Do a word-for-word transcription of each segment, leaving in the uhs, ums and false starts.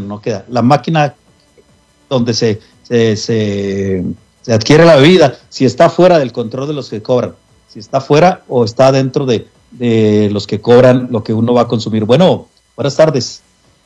bueno, no queda. La máquina donde se, se, se, se adquiere la bebida, si está fuera del control de los que cobran, si está fuera o está dentro de, de los que cobran lo que uno va a consumir. Bueno, buenas tardes.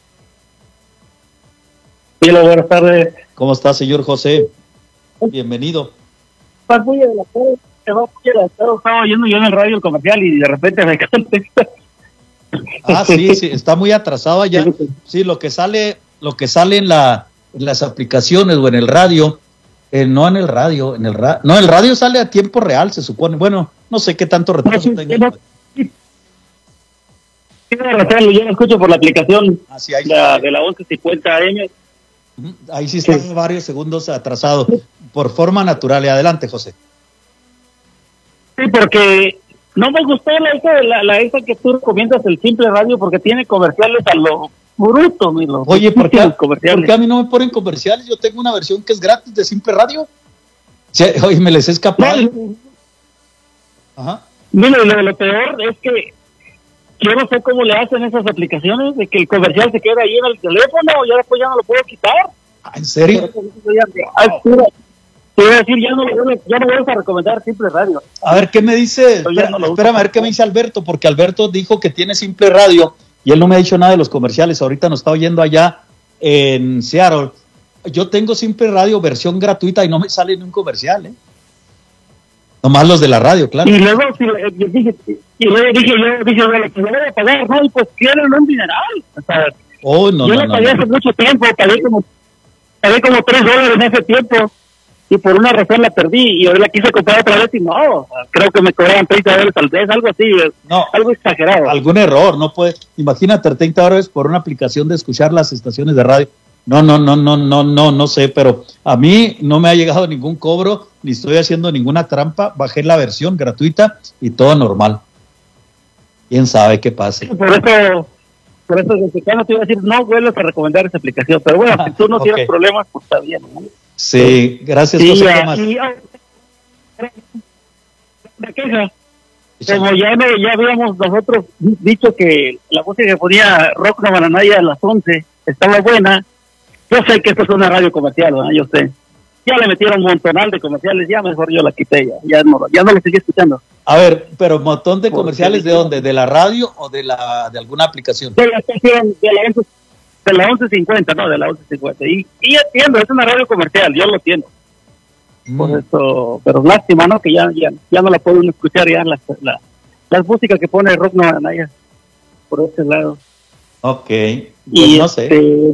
Sí, hola, buenas tardes. ¿Cómo está, señor José? Bienvenido. Estás muy adelantado, muy adelantado. Estaba oyendo yo en el radio el comercial y de repente me contesta. Ah, sí, sí, está muy atrasado ya. Sí, lo que sale, lo que sale en la, en las aplicaciones o en el radio, eh, no en el radio, en el ra no, el radio sale a tiempo real, se supone. Bueno, no sé qué tanto retraso no, tenga. No, sí, yo lo escucho por la aplicación ah, sí, ahí la, sí. de la once cincuenta A M. Ahí sí están sí. varios segundos atrasados, por forma natural. Y adelante, José. Sí, porque no me gustó la esa, la, la esa que tú recomiendas, el Simple Radio, porque tiene comerciales a lo bruto, milo. Oye, ¿por qué, ¿por qué a mí no me ponen comerciales? Yo tengo una versión que es gratis de Simple Radio. Sí, oye, me les he escapado. No, Ajá. Mira, lo, lo peor es que yo no sé cómo le hacen esas aplicaciones, de que el comercial se queda ahí en el teléfono y después ya no lo puedo quitar. Ah, ¿en serio? Wow. Te voy a decir, ya no, ya no voy a recomendar Simple Radio. A ver, ¿qué me dice? Espera, no espérame, a ver qué me dice Alberto, porque Alberto dijo que tiene Simple Radio y él no me ha dicho nada de los comerciales. Ahorita nos está oyendo allá en Seattle. Yo tengo Simple Radio versión gratuita y no me sale ni un comercial, ¿eh? Nomás los de la radio, claro. Y luego, si, yo dije, y luego dije, yo dije, bueno, que me voy a pagar, ¿no? Y pues quieren un dineral. O sea, oh, no, yo no, lo no, pagué no. hace mucho tiempo, pagué como, pagué como tres dólares en ese tiempo. Y por una razón la perdí y ahora la quise comprar otra vez y no, creo que me cobraban treinta dólares tal vez, algo así, no, algo exagerado. Algún error, no puede, imagínate treinta dólares por una aplicación de escuchar las estaciones de radio. No, no, no, no, no, no, no sé, pero a mí no me ha llegado ningún cobro, ni estoy haciendo ninguna trampa, bajé la versión gratuita y todo normal. ¿Quién sabe qué pase? Por eso, por eso desde que no te iba a decir, no vuelves a recomendar esa aplicación, pero bueno, si tú no okay. tienes problemas, pues está bien, ¿no? Sí, gracias, y, José uh, Tomás. Y, una queja, como ya, me, ya habíamos nosotros dicho que la música que ponía Rock na Bananaya a las once estaba buena, yo sé que esto es una radio comercial, ¿no? Yo sé. Ya le metieron un montonal de comerciales, ya mejor yo la quité, ya, ya no, ya no lo seguí escuchando. A ver, pero un montón de comerciales, ¿de dónde? ¿De la radio o de la de alguna aplicación? De la estación, de la once, de la once cincuenta, no, de la once cincuenta. Y, y entiendo, es una radio comercial, yo lo entiendo. Mm. Por eso, pero lástima, ¿no? Que ya, ya, ya no la puedo escuchar ya las la, las músicas que pone Rock na Bananaya por ese lado. Ok, pues y no este, sé.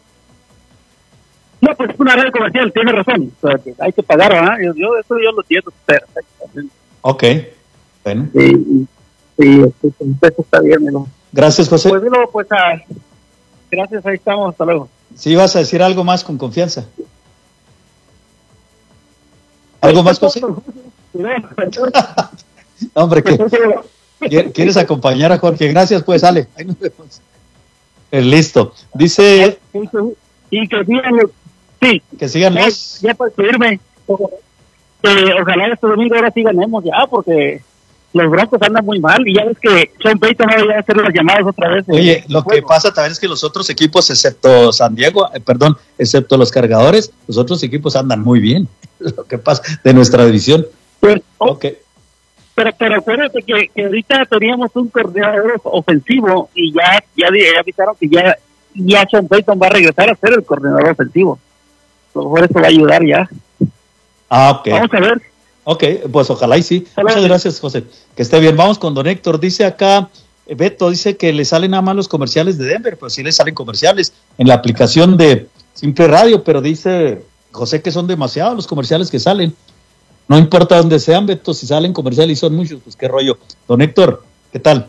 No, pues es una radio comercial, tiene razón. O sea, que hay que pagar, ¿verdad? Yo, yo, eso yo lo entiendo perfectamente. Ok, bueno. Sí, sí, sí, eso está bien, ¿no? Gracias, José. Pues, no, pues, ah, gracias, ahí estamos, hasta luego. Sí, vas a decir algo más con confianza. ¿Algo más, José? Hombre, ¿qué? ¿Quieres acompañar a Jorge? Gracias, pues, sale. Ahí nos vemos. Eh, listo. Dice... Y que sigan, sí, que sigan ya, los... ya para subirme, eh, ojalá este domingo ahora sí ganemos ya, porque los Broncos andan muy mal y ya ves que Sean Payton no va a hacer las llamadas otra vez. Oye, lo que pasa también es que los otros equipos, excepto San Diego, eh, perdón, excepto los Cargadores, los otros equipos andan muy bien. Lo que pasa de nuestra división. Pues, oh, okay. Pero, pero acuérdate que, que ahorita teníamos un coordinador ofensivo y ya, ya, ya avisaron que ya ya Sean Payton va a regresar a ser el coordinador ofensivo. Por eso va a ayudar ya. Ah, ok. Vamos a ver. Ok, pues ojalá y sí. Hola. Muchas gracias, José. Que esté bien. Vamos con don Héctor. Dice acá, Beto, dice que le salen nada más los comerciales de Denver, pero sí le salen comerciales en la aplicación de Simple Radio, pero dice José que son demasiados los comerciales que salen. No importa dónde sean, Beto, si salen comerciales y son muchos, pues qué rollo. Don Héctor, ¿qué tal?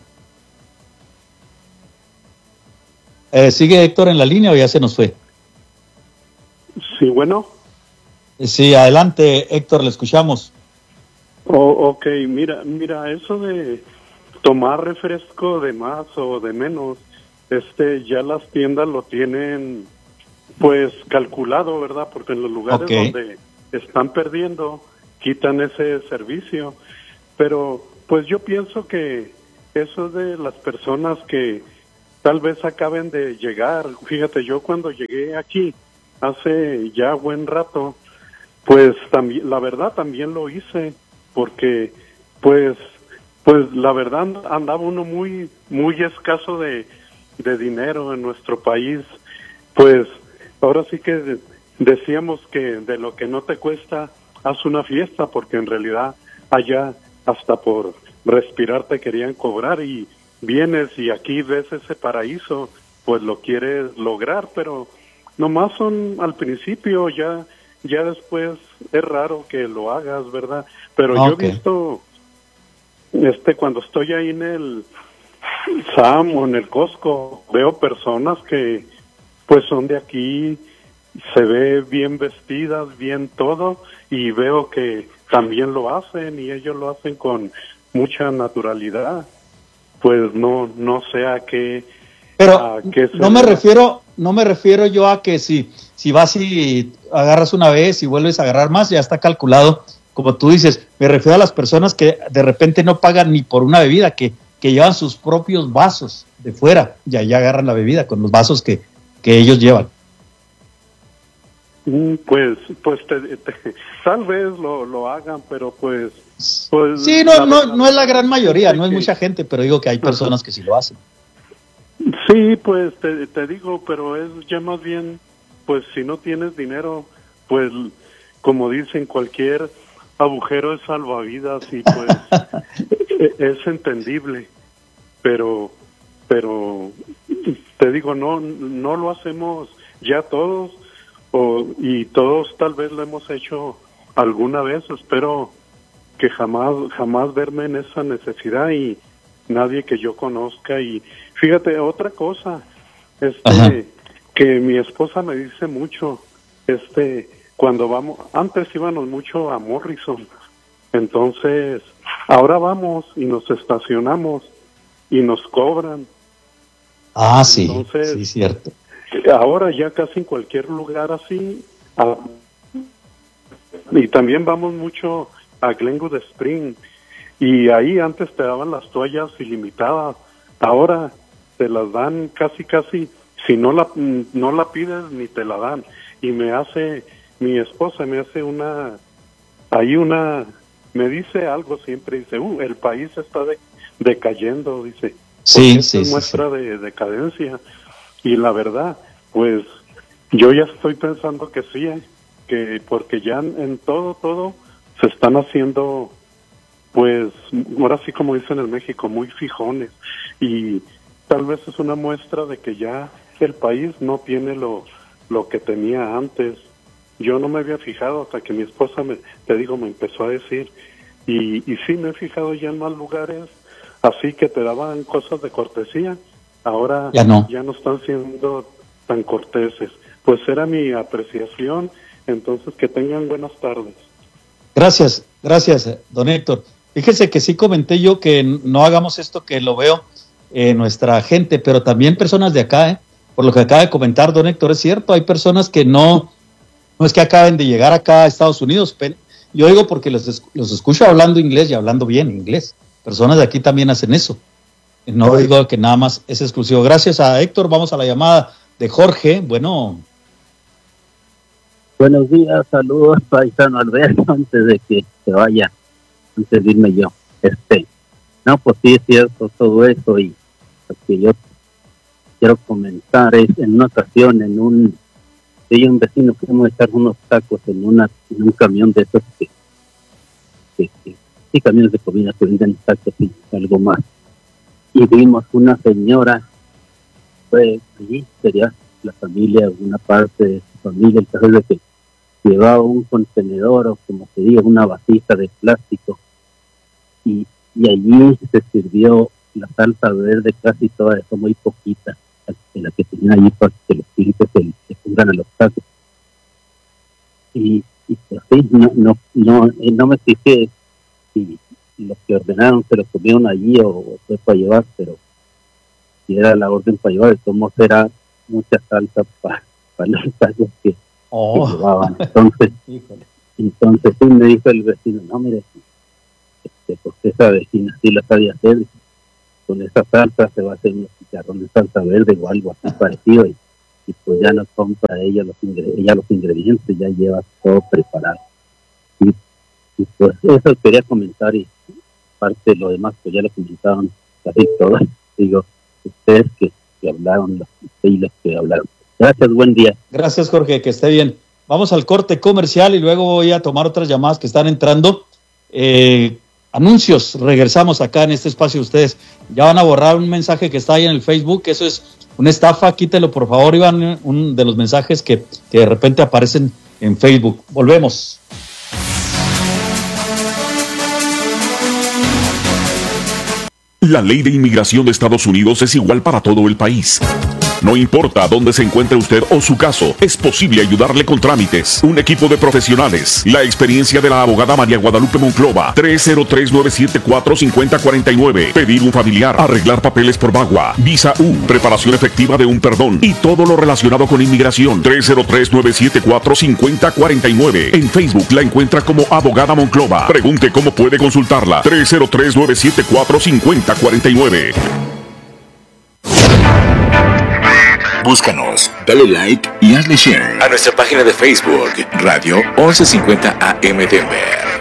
Eh, ¿Sigue Héctor en la línea o ya se nos fue? Sí, bueno. Sí, adelante, Héctor, le escuchamos. Oh, ok, mira, mira, eso de tomar refresco de más o de menos, este, ya las tiendas lo tienen, pues, calculado, ¿verdad? Porque en los lugares okay. donde están perdiendo, quitan ese servicio. Pero, pues, yo pienso que eso de las personas que tal vez acaben de llegar. Fíjate, yo cuando llegué aquí hace ya buen rato, pues también, la verdad también lo hice, porque pues, pues la verdad andaba uno muy, muy escaso de, de dinero en nuestro país. Pues ahora sí que decíamos que de lo que no te cuesta, haz una fiesta, porque en realidad allá hasta por respirar te querían cobrar, y vienes y aquí ves ese paraíso, pues lo quieres lograr, pero nomás son al principio, ya ya después es raro que lo hagas, ¿verdad? Pero okay. Yo he visto, este, cuando estoy ahí en el Sam o en el Costco, veo personas que pues son de aquí, se ve bien vestidas, bien todo, y veo que también lo hacen, y ellos lo hacen con mucha naturalidad. Pues no no sé a qué. Pero a qué no me refiero no me refiero yo a que si si vas y agarras una vez y vuelves a agarrar más, ya está calculado, como tú dices. Me refiero a las personas que de repente no pagan ni por una bebida, que que llevan sus propios vasos de fuera, y allá agarran la bebida con los vasos que que ellos llevan. Pues, pues te, te, tal vez lo, lo hagan, pero pues, pues sí, no, no, no es la gran mayoría, no es mucha gente, pero digo que hay personas que sí lo hacen. Sí, pues te, te digo, pero es ya más bien, pues si no tienes dinero, pues como dicen, cualquier agujero es salvavidas, y pues es entendible, pero, pero te digo, no, no lo hacemos ya todos. O, y todos tal vez lo hemos hecho alguna vez. Espero que jamás jamás verme en esa necesidad, y nadie que yo conozca. Y fíjate, otra cosa, este, que mi esposa me dice mucho, este, cuando vamos, antes íbamos mucho a Morrison, entonces ahora vamos y nos estacionamos y nos cobran. Ah, sí, entonces, sí, cierto. Ahora ya casi en cualquier lugar así, a, y también vamos mucho a Glenwood Spring, y ahí antes te daban las toallas ilimitadas, ahora te las dan casi casi, si no la no la pides ni te la dan. Y me hace, mi esposa me hace una, ahí una, me dice algo siempre, dice, uh, el país está de, decayendo, dice, sí, sí, es sí, muestra sí. de decadencia. Y la verdad, pues yo ya estoy pensando que sí, ¿eh? Que porque ya en, en todo, todo se están haciendo, pues, ahora sí como dicen en México, muy fijones, y tal vez es una muestra de que ya el país no tiene lo, lo que tenía antes. Yo no me había fijado hasta que mi esposa, me, te digo, me empezó a decir, y, y sí me he fijado ya en más lugares, así que te daban cosas de cortesía. Ahora ya no. ya no están siendo tan corteses. Pues era mi apreciación, entonces que tengan buenas tardes. Gracias, gracias, don Héctor. Fíjese que sí comenté yo que no hagamos esto, que lo veo en eh, nuestra gente, pero también personas de acá, ¿eh? Por lo que acaba de comentar don Héctor, es cierto, hay personas que no, no es que acaben de llegar acá a Estados Unidos, pero yo digo porque los, los escucho hablando inglés y hablando bien inglés. Personas de aquí también hacen eso. No digo que nada más es exclusivo. Gracias a Héctor. Vamos a la llamada de Jorge. Bueno. Buenos días, saludos, paisano Alberto, antes de que se vaya, antes de irme yo. Este, no, pues sí es cierto todo eso, y lo que yo quiero comentar es, en una ocasión, en un, yo y un vecino fuimos a echar unos tacos en una, en un camión de esos que, que, que sí, camiones de comida que venden tacos y algo más. Y vimos una señora, pues allí sería la familia, una parte de su familia, el caso es de que llevaba un contenedor, o como se diga, una vasija de plástico, y, y allí se sirvió la salsa verde casi toda, eso muy poquita, la, la que tenían allí para que los clientes se, se pongan a los tacos. Y, y pues sí, no, no, no, no me fijé si los que ordenaron se lo comieron allí o, o fue para llevar, pero si era la orden para llevar, cómo será mucha salsa para pa los tacos que, oh. que llevaban. Entonces, entonces sí me dijo el vecino, no, mire, este, porque esa vecina sí la sabía hacer. con esa salsa se va a hacer unos chicharrones de salsa verde o algo así parecido, y, y pues ya no compra ella los, ingre- ella los ingredientes, ya lleva todo preparado. Y, y pues eso quería comentar, y parte de lo demás pues ya lo comentaron casi todo. Digo, ustedes que, que hablaron, los, y los que hablaron. Gracias, buen día. Gracias, Jorge, que esté bien. Vamos al corte comercial y luego voy a tomar otras llamadas que están entrando. Eh, anuncios, regresamos acá en este espacio. Ustedes ya van a borrar un mensaje que está ahí en el Facebook, eso es una estafa, quítelo por favor, Iván, un de los mensajes que, que de repente aparecen en Facebook. Volvemos. La ley de inmigración de Estados Unidos es igual para todo el país. No importa dónde se encuentre usted o su caso, es posible ayudarle con trámites. Un equipo de profesionales. La experiencia de la abogada María Guadalupe Monclova. tres cero tres, nueve siete cuatro, cinco cero cuatro nueve. Pedir un familiar. Arreglar papeles por VAWA. Visa U. Preparación efectiva de un perdón. Y todo lo relacionado con inmigración. tres cero tres, nueve siete cuatro, cinco cero cuatro nueve. En Facebook la encuentra como abogada Monclova. Pregunte cómo puede consultarla. tres cero tres, nueve siete cuatro, cinco cero cuatro nueve. Búscanos, dale like y hazle share a nuestra página de Facebook, Radio once cincuenta A M Denver.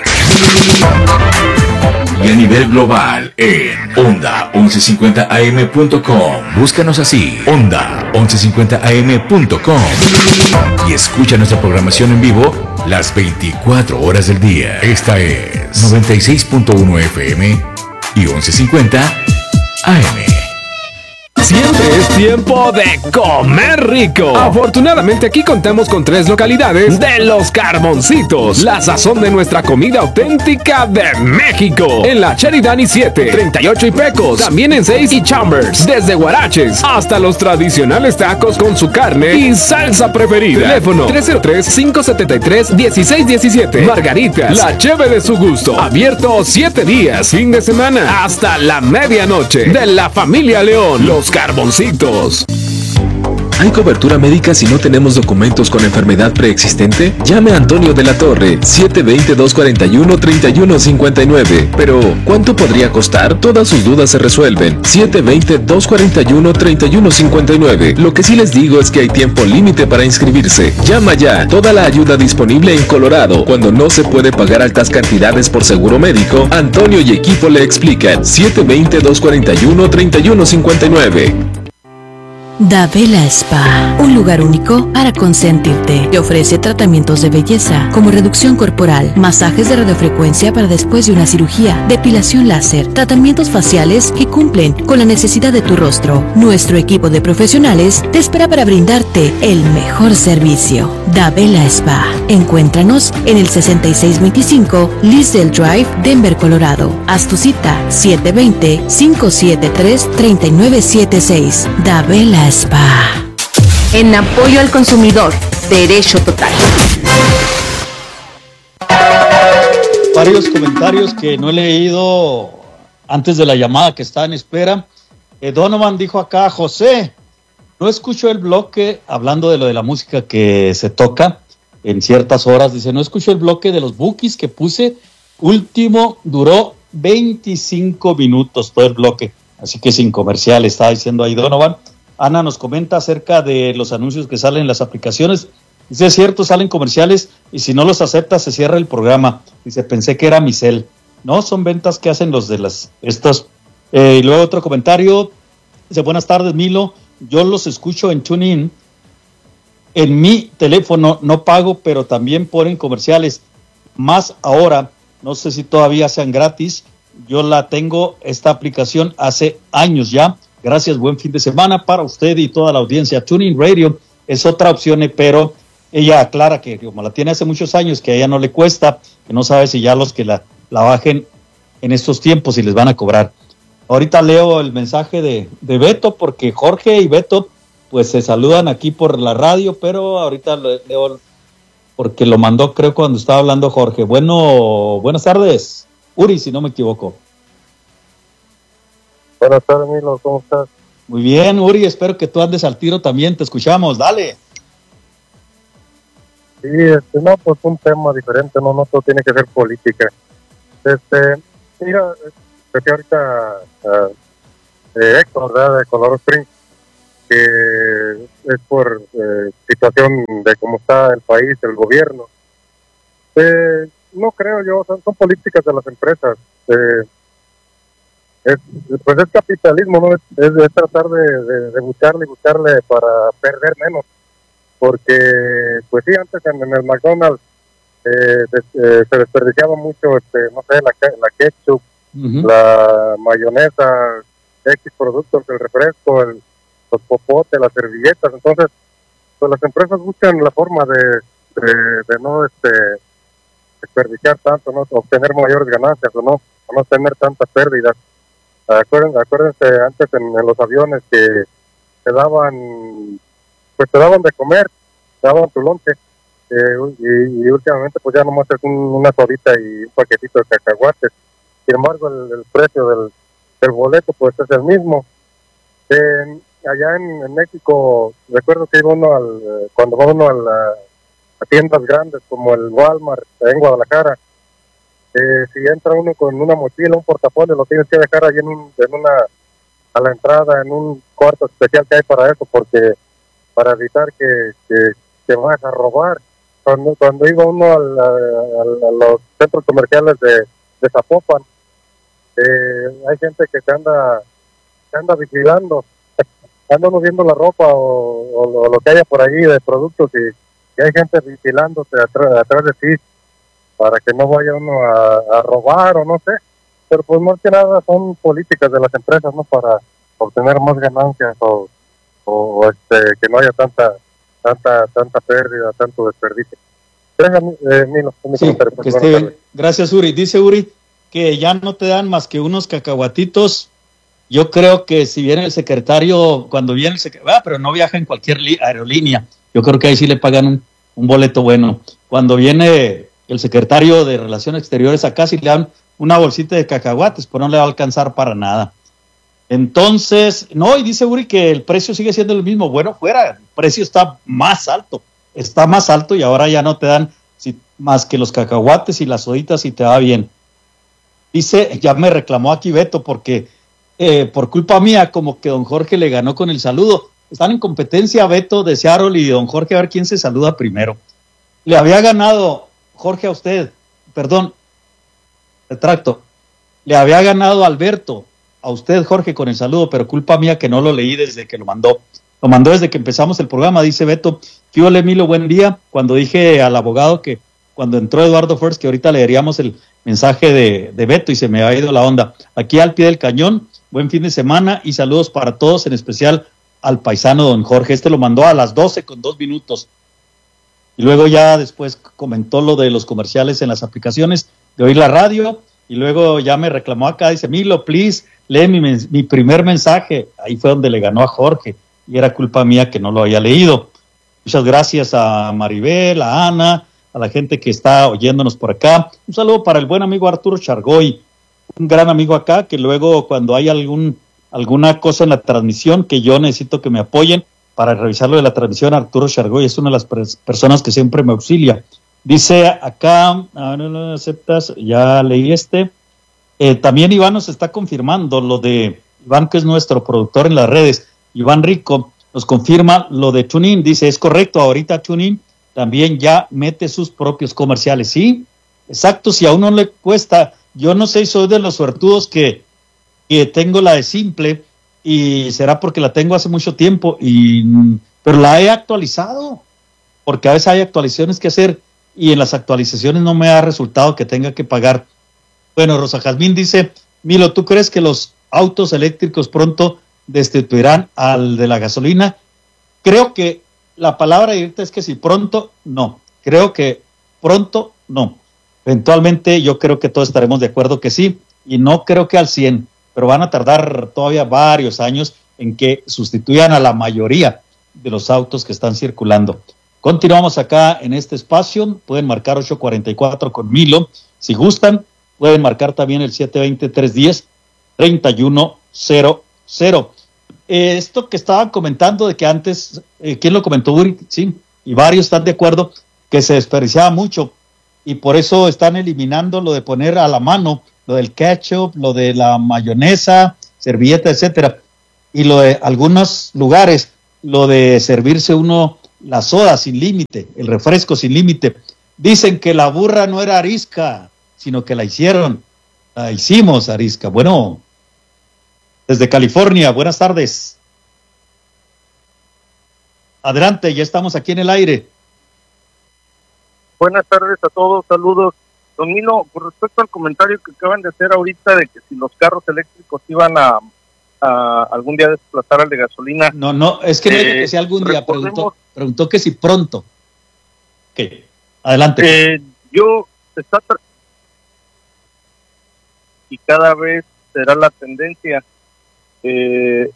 Y a nivel global en onda once cincuenta a eme punto com. Búscanos así, onda once cincuenta a eme punto com. Y escucha nuestra programación en vivo las veinticuatro horas del día. Esta es noventa y seis punto uno F M y once cincuenta A M. Siempre es tiempo de comer rico. Afortunadamente aquí contamos con tres localidades de Los Carboncitos, la sazón de nuestra comida auténtica de México. En la Sheridan y siete, treinta y ocho y Pecos, también en seis y Chambers, desde Guaraches hasta los tradicionales tacos con su carne y salsa preferida. Teléfono tres cero tres, cinco siete tres, uno seis uno siete. Margaritas, la cheve de su gusto. Abierto siete días, fin de semana, hasta la medianoche. De la familia León, Los Carboncitos. ¿Hay cobertura médica si no tenemos documentos con enfermedad preexistente? Llame a Antonio de la Torre, siete dos cero, dos cuatro uno, tres uno cinco nueve. Pero, ¿cuánto podría costar? Todas sus dudas se resuelven. siete dos cero, dos cuatro uno, tres uno cinco nueve. Lo que sí les digo es que hay tiempo límite para inscribirse. Llama ya. Toda la ayuda disponible en Colorado. Cuando no se puede pagar altas cantidades por seguro médico, Antonio y equipo le explican. siete dos cero, dos cuatro uno, tres uno cinco nueve. Davela Spa, un lugar único para consentirte. Te ofrece tratamientos de belleza como reducción corporal, masajes de radiofrecuencia para después de una cirugía, depilación láser, tratamientos faciales que cumplen con la necesidad de tu rostro. Nuestro equipo de profesionales te espera para brindarte el mejor servicio. Davela Spa. Encuéntranos en el sesenta y seis veinticinco Lisdale Drive, Denver, Colorado. Haz tu cita siete dos cero, cinco siete tres, tres nueve siete seis. Davela Spa. En apoyo al consumidor, derecho total. Varios comentarios que no he leído antes de la llamada que está en espera. Eh, Donovan dijo acá, José, no escucho el bloque, hablando de lo de la música que se toca en ciertas horas, dice, no escucho el bloque de los bookies que puse, último duró veinticinco minutos todo el bloque, así que sin comercial, está diciendo ahí Donovan. Ana nos comenta acerca de los anuncios que salen en las aplicaciones. Dice, es cierto, salen comerciales y si no los aceptas se cierra el programa. Dice, pensé que era Micel. No, son ventas que hacen los de las estos. Eh, y luego otro comentario. Dice, buenas tardes, Milo. Yo los escucho en TuneIn. En mi teléfono no pago, pero también ponen comerciales. Más ahora, no sé si todavía sean gratis. Yo la tengo, esta aplicación, hace años ya. Gracias, buen fin de semana para usted y toda la audiencia. TuneIn Radio es otra opción, pero ella aclara que como la tiene hace muchos años, que a ella no le cuesta, que no sabe si ya los que la, la bajen en estos tiempos y les van a cobrar. Ahorita leo el mensaje de, de Beto, porque Jorge y Beto pues se saludan aquí por la radio, pero ahorita lo leo porque lo mandó creo cuando estaba hablando Jorge. Bueno, buenas tardes, Uri, si no me equivoco. Buenas tardes, Milo, ¿cómo estás? Muy bien, Uri, espero que tú andes al tiro también, te escuchamos, dale. Sí, este, no, pues un tema diferente, no, no todo tiene que ser política. Este, mira, creo que ahorita uh, eh, Héctor, ¿verdad? De Colorado Springs, que es por eh, situación de cómo está el país, el gobierno. Eh, no creo yo, son, son políticas de las empresas. Eh, es, pues es capitalismo, ¿no? Es, es, es tratar de, de, de buscarle y buscarle para perder menos. Porque, pues sí, antes en, en el McDonald's eh, des, eh, se desperdiciaba mucho, este, no sé, la, la ketchup, uh-huh. la mayonesa, X productos, el refresco, el, los popotes, las servilletas. Entonces, pues las empresas buscan la forma de, de, de no este, desperdiciar tanto, no obtener mayores ganancias o no, o no tener tantas pérdidas. Acuérdense, acuérdense antes en, en los aviones que te daban, pues te daban de comer, te daban tu lonche, eh, y, y últimamente pues ya nomás es un, una sodita y un paquetito de cacahuates. Sin embargo, el, el precio del, del boleto pues es el mismo. Eh, allá en, en México, recuerdo que iba uno al, cuando va uno a, la, a tiendas grandes como el Walmart en Guadalajara, eh, si entra uno con una mochila, un portafolio, lo tienes que dejar ahí en, un, en una, a la entrada, en un cuarto especial que hay para eso, porque para evitar que, que, que vayas a robar. Cuando, cuando iba uno al, a, a, a los centros comerciales de, de Zapopan, eh, hay gente que te anda, te anda vigilando, anda uno viendo la ropa o, o, o lo que haya por ahí de productos y, y hay gente vigilándote atrás, atrás de ti para que no vaya uno a, a robar o no sé, pero pues más que nada son políticas de las empresas, ¿no? Para obtener más ganancias o, o este, que no haya tanta tanta tanta pérdida, tanto desperdicio. Gracias, eh, Milo, sí, que esté bien. Gracias, Uri. Dice Uri que ya no te dan más que unos cacahuatitos. Yo creo que si viene el secretario, cuando viene el secretario, ah, pero no viaja en cualquier li- aerolínea, yo creo que ahí sí le pagan un, un boleto bueno. Cuando viene el secretario de Relaciones Exteriores acá, sí le dan una bolsita de cacahuates, pues no le va a alcanzar para nada. Entonces, no, y dice Uri que el precio sigue siendo el mismo. Bueno, fuera, el precio está más alto, está más alto y ahora ya no te dan si, más que los cacahuates y las soditas y te va bien. Dice, ya me reclamó aquí Beto porque eh, por culpa mía como que don Jorge le ganó con el saludo. Están en competencia Beto de Seattle y don Jorge a ver quién se saluda primero. Le había ganado Jorge a usted, perdón, retracto, le había ganado Alberto a usted, Jorge, con el saludo, pero culpa mía que no lo leí desde que lo mandó. Lo mandó desde que empezamos el programa, dice Beto. Fíjole, Milo, buen día. Cuando dije al abogado que cuando entró Eduardo First, que ahorita leeríamos el mensaje de, de Beto y se me ha ido la onda. Aquí al pie del cañón, buen fin de semana y saludos para todos, en especial al paisano don Jorge. Este lo mandó a las doce con dos minutos. Y luego ya después comentó lo de los comerciales en las aplicaciones de oír la radio. Y luego ya me reclamó acá, dice, Milo, please, lee mi, mi primer mensaje. Ahí fue donde le ganó a Jorge. Y era culpa mía que no lo había leído. Muchas gracias a Maribel, a Ana, a la gente que está oyéndonos por acá. Un saludo para el buen amigo Arturo Chargoy, un gran amigo acá, que luego cuando hay algún alguna cosa en la transmisión que yo necesito que me apoyen, para revisar lo de la transmisión, Arturo Chargoy es una de las pers- personas que siempre me auxilia. Dice acá, ah, no, no aceptas, ya leí este. Eh, también Iván nos está confirmando lo de, Iván que es nuestro productor en las redes, Iván Rico, nos confirma lo de TuneIn, dice, es correcto, ahorita TuneIn también ya mete sus propios comerciales, ¿sí? Exacto, si a uno le cuesta, yo no sé, soy de los suertudos que, que tengo la de simple, y será porque la tengo hace mucho tiempo, y pero la he actualizado, porque a veces hay actualizaciones que hacer, y en las actualizaciones no me ha resultado que tenga que pagar. Bueno, Rosa Jazmín dice, Milo, ¿tú crees que los autos eléctricos pronto destituirán al de la gasolina? Creo que la palabra directa es que si pronto, no. Creo que pronto, no. Eventualmente yo creo que todos estaremos de acuerdo que sí, y no creo que al cien, pero van a tardar todavía varios años en que sustituyan a la mayoría de los autos que están circulando. Continuamos acá en este espacio, pueden marcar ocho cuarenta y cuatro con Milo, si gustan, pueden marcar también el siete veinte, trescientos diez, treinta y uno cero cero. Eh, esto que estaban comentando de que antes, eh, ¿quién lo comentó? Uri, sí, y varios están de acuerdo que se desperdiciaba mucho y por eso están eliminando lo de poner a la mano, lo del ketchup, lo de la mayonesa, servilleta, etcétera. y lo de algunos lugares, lo de servirse uno la soda sin límite, el refresco sin límite. Dicen que la burra no era arisca, sino que la hicieron, la hicimos arisca. Bueno, desde California, buenas tardes. Adelante, ya estamos aquí en el aire. Buenas tardes a todos, saludos. Don Milo, con respecto al comentario que acaban de hacer ahorita de que si los carros eléctricos iban a, a algún día desplazar al de gasolina. No, no, es que no eh, es que sea algún día, preguntó, preguntó que si pronto. Ok, adelante. Eh, yo, está tra- y cada vez será la tendencia. Eh,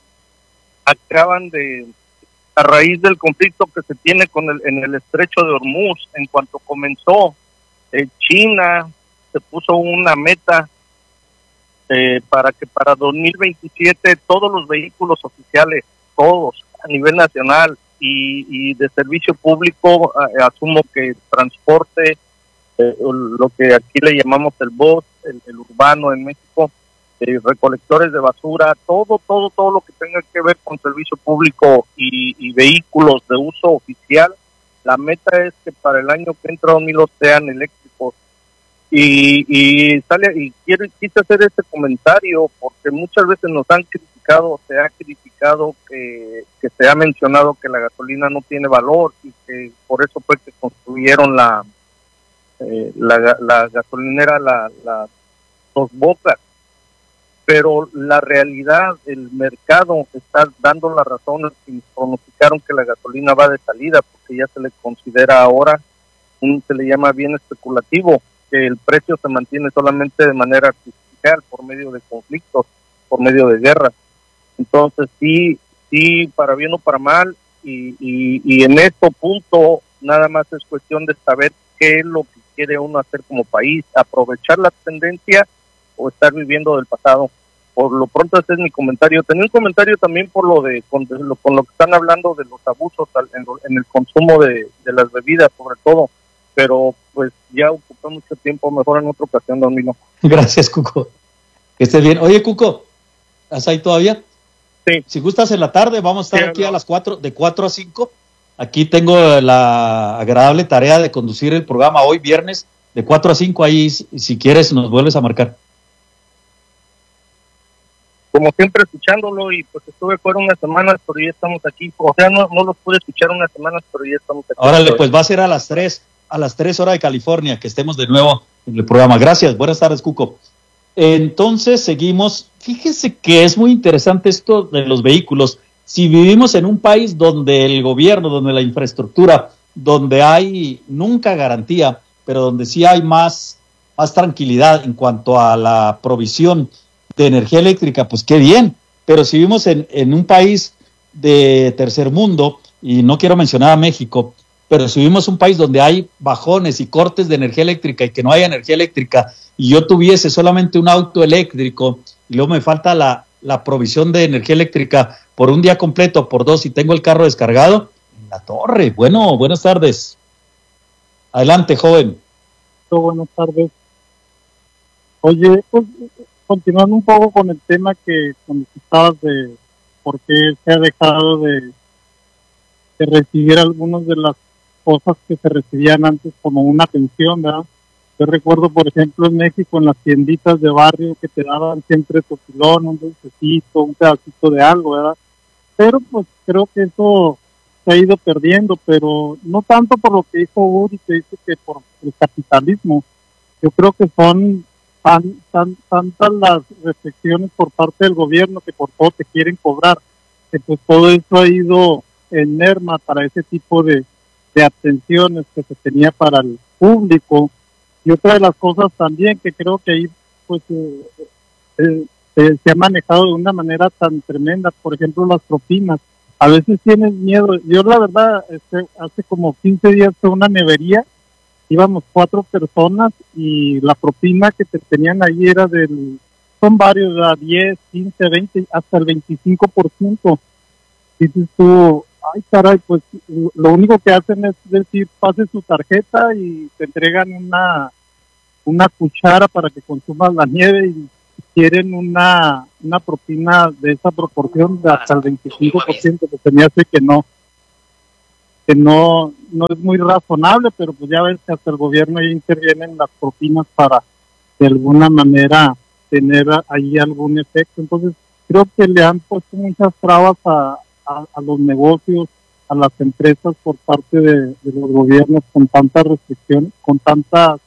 acaban de, a raíz del conflicto que se tiene con el, en el estrecho de Hormuz, en cuanto comenzó, eh, China se puso una meta eh, para que para dos mil veintisiete todos los vehículos oficiales, todos a nivel nacional y, y de servicio público, eh, asumo que transporte, eh, lo que aquí le llamamos el bus, el, el urbano en México, eh, recolectores de basura, todo, todo, todo lo que tenga que ver con servicio público y, y vehículos de uso oficial. La meta es que para el año que entra mil sean eléctricos. Y, y sale y quiero quise hacer este comentario porque muchas veces nos han criticado, se ha criticado que, que se ha mencionado que la gasolina no tiene valor y que por eso fue que construyeron la eh, la, la gasolinera la, la Dos Bocas. Pero la realidad, el mercado está dando la razón y pronosticaron que la gasolina va de salida porque ya se le considera ahora un, se le llama bien especulativo, que el precio se mantiene solamente de manera artificial por medio de conflictos, por medio de guerras. Entonces sí, sí, para bien o para mal, y, y, y en este punto nada más es cuestión de saber qué es lo que quiere uno hacer como país, aprovechar la tendencia o estar viviendo del pasado. Por lo pronto ese es mi comentario. Tenía un comentario también por lo de con, de lo, con lo que están hablando de los abusos al, en, en el consumo de, de las bebidas, sobre todo, pero pues ya ocupé mucho tiempo, mejor en otra ocasión, don Milo. Gracias, Cuco. Que estés bien. Oye, Cuco, ¿estás ahí todavía? Sí. Si gustas en la tarde, vamos a estar sí, aquí no. a las cuatro, de cuatro a cinco. Aquí tengo la agradable tarea de conducir el programa hoy viernes, de cuatro a cinco. Ahí, si quieres, nos vuelves a marcar. Como siempre escuchándolo, y pues estuve fuera unas semanas, pero ya estamos aquí. O sea, no, no los pude escuchar unas semanas, pero ya estamos aquí. Órale, pues va a ser a las tres, a las tres horas de California, que estemos de nuevo en el programa. Gracias, buenas tardes, Cuco. Entonces, seguimos. Fíjese que es muy interesante esto de los vehículos. Si vivimos en un país donde el gobierno, donde la infraestructura, donde hay nunca garantía, pero donde sí hay más, más tranquilidad en cuanto a la provisión de energía eléctrica, pues qué bien. Pero si vivimos en, en un país de tercer mundo, y no quiero mencionar a México, pero si vivimos en un país donde hay bajones y cortes de energía eléctrica y que no hay energía eléctrica, y yo tuviese solamente un auto eléctrico, y luego me falta la, la provisión de energía eléctrica por un día completo, por dos, y tengo el carro descargado, en la torre. Bueno, buenas tardes. Adelante, joven. Buenas tardes. Oye, pues, continuando un poco con el tema que estabas de por qué se ha dejado de, de recibir algunas de las cosas que se recibían antes como una pensión, ¿verdad? Yo recuerdo, por ejemplo, en México, en las tienditas de barrio que te daban siempre tu pilón, un dulcecito, un pedacito de algo, ¿verdad? Pero pues creo que eso se ha ido perdiendo, pero no tanto por lo que dijo Uri, que dice que por el capitalismo. Yo creo que son tan, tan, tantas las restricciones por parte del gobierno que por todo te quieren cobrar, que pues todo eso ha ido en merma para ese tipo de, de atenciones que se tenía para el público. Y otra de las cosas también que creo que ahí pues eh, eh, eh, se ha manejado de una manera tan tremenda, por ejemplo las propinas. A veces tienes miedo. Yo la verdad, este, hace como quince días fue una nevería, íbamos cuatro personas y la propina que te tenían ahí era del, son varios, a diez, quince, veinte, hasta el veinticinco por ciento. Dices tú, ay caray, pues lo único que hacen es decir, pase su tarjeta y te entregan una una cuchara para que consumas la nieve y quieren una, una propina de esa proporción de hasta el veinticinco por ciento, que se me hace que no, que no, no es muy razonable, pero pues ya ves que hasta el gobierno ya interviene en las propinas para de alguna manera tener ahí algún efecto. Entonces creo que le han puesto muchas trabas a, a, a los negocios, a las empresas por parte de, de los gobiernos, con tantas restricciones, con tantas